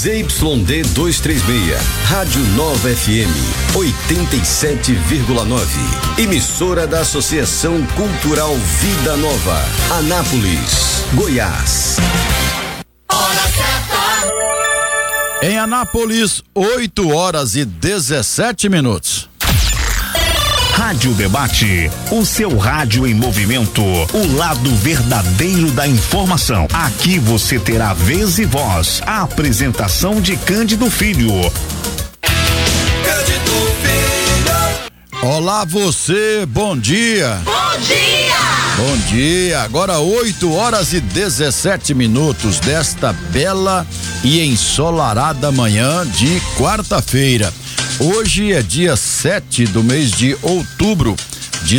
ZYD 236, Rádio Nova FM 87,9. Emissora da Associação Cultural Vida Nova, Anápolis, Goiás. Hora certa. Em Anápolis, 8h17. Rádio Debate, o seu rádio em movimento, o lado verdadeiro da informação. Aqui você terá vez e voz. A apresentação de Cândido Filho. Cândido Filho. Olá você, bom dia. Bom dia. Bom dia, agora 8h17 desta bela e ensolarada manhã de quarta-feira. Hoje é dia 7 do mês de outubro de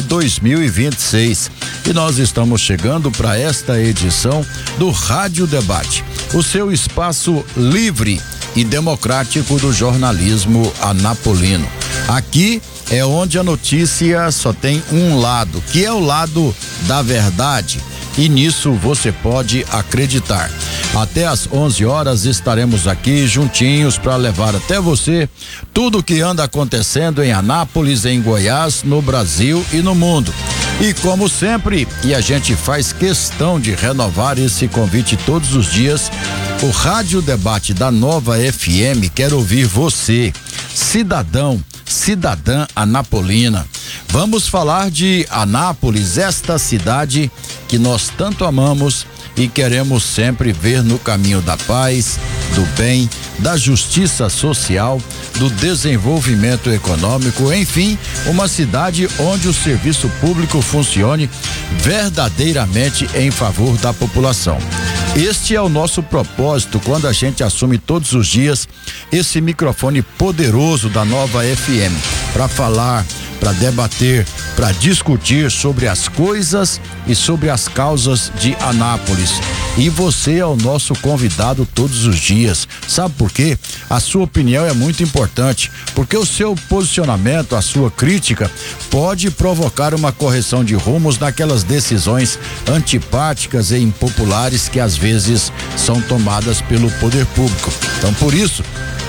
2026 e nós estamos chegando para esta edição do Rádio Debate, o seu espaço livre e democrático do jornalismo anapolino. Aqui é onde a notícia só tem um lado, que é o lado da verdade, e nisso você pode acreditar. Até às 11 horas estaremos aqui juntinhos para levar até você tudo o que anda acontecendo em Anápolis, em Goiás, no Brasil e no mundo. E como sempre, e a gente faz questão de renovar esse convite todos os dias, o Rádio Debate da Nova FM quer ouvir você, cidadão, cidadã anapolina. Vamos falar de Anápolis, esta cidade que nós tanto amamos e queremos sempre ver no caminho da paz, do bem, da justiça social, do desenvolvimento econômico, enfim, uma cidade onde o serviço público funcione verdadeiramente em favor da população. Este é o nosso propósito quando a gente assume todos os dias esse microfone poderoso da Nova FM para falar, para debater, para discutir sobre as coisas e sobre as causas de Anápolis. E você é o nosso convidado todos os dias. Sabe por quê? A sua opinião é muito importante, porque o seu posicionamento, a sua crítica pode provocar uma correção de rumos naquelas decisões antipáticas e impopulares que às vezes são tomadas pelo poder público. Então, por isso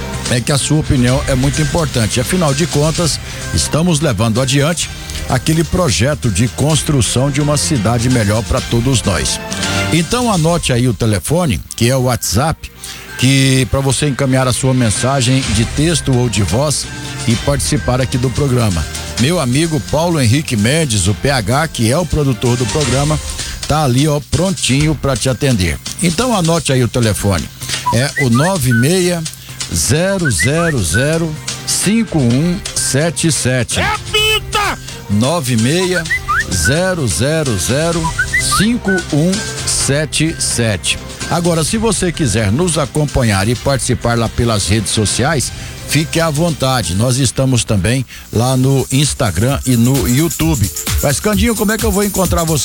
é que a sua opinião é muito importante. Afinal de contas, estamos levando adiante aquele projeto de construção de uma cidade melhor para todos nós. Então anote aí o telefone, que é o WhatsApp, que para você encaminhar a sua mensagem de texto ou de voz e participar aqui do programa. Meu amigo Paulo Henrique Mendes, o PH, que é o produtor do programa, tá ali, ó, prontinho para te atender. Então anote aí o telefone. É o 96-000-5177. Repita! 96-000-5177. Agora, se você quiser nos acompanhar e participar lá pelas redes sociais, fique à vontade. Nós estamos também lá no Instagram e no YouTube. Mas, Candinho, como é que eu vou encontrar você